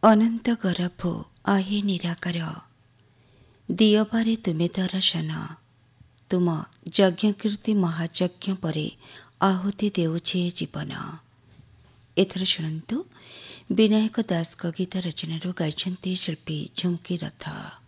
ଅନନ୍ତ ଗରଭ आहे ନିରାକାର, ଦିଅବାରେ ତୁମେ ଦର୍ଶନ। ତୁମ ଯଜ୍ଞକୀର୍ତ୍ତି ମହାଯଜ୍ଞ ପରେ ଆହୁତି ଦେଉଛି ଜୀବନ। ଏଥର ଶୁଣନ୍ତୁ ବିନାୟକ ଦାସଙ୍କ ଗୀତ ରଚନାରୁ ଗାଇଛନ୍ତି ଶିଳ୍ପୀ ଝୁମ୍କି ରଥ।